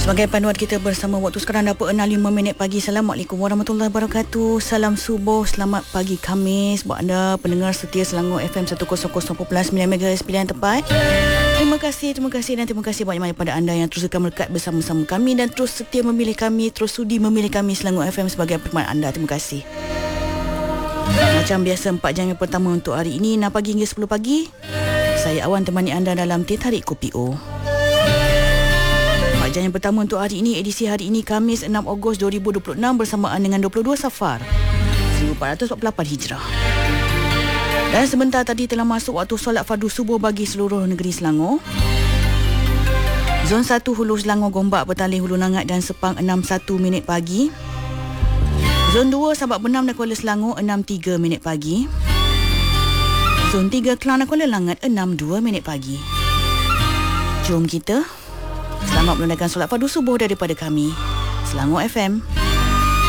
Sebagai panduan kita bersama waktu sekarang dapat 6.05 pagi. Assalamualaikum warahmatullahi wabarakatuh. Salam subuh, selamat pagi Khamis buat anda pendengar setia Selangor FM 100.9 MHz pilihan tepat. Terima kasih dan terima kasih banyak-banyak pada anda yang terus akan melekat bersama-sama kami dan terus setia memilih kami, terus sudi memilih kami Selangor FM sebagai pertemanan anda. Terima kasih. Macam biasa 4 jam yang pertama untuk hari ini 6 pagi hingga 10 pagi. Saya Awan temani anda dalam Teh Tarik Kopi O. Jam yang pertama untuk hari ini, edisi hari ini Khamis 6 Ogos 2026 bersamaan dengan 22 Safar 1448 Hijrah. Dan sebentar tadi telah masuk waktu solat fardu subuh bagi seluruh negeri Selangor. Zon 1 Hulu Selangor, Gombak, Petaling, Hulu Nangat dan Sepang 6.1 minit pagi. Zon 2 Sabak Benam dan Kuala Selangor 6.3 minit pagi. Zon 3 Kelang dan Kuala Langat 6.2 minit pagi. Jom kita selamat menunaikan solat fardu subuh daripada kami Selangor FM.